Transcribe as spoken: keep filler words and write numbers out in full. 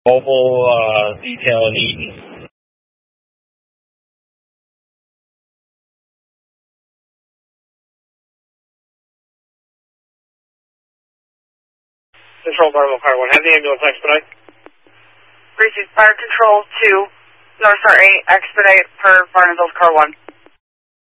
Mobile uh, detail in Eaton. Control Barnwell Car one. Have the ambulance expedite. Receive Fire Control two, North Star eight, expedite per Barnwell Car one.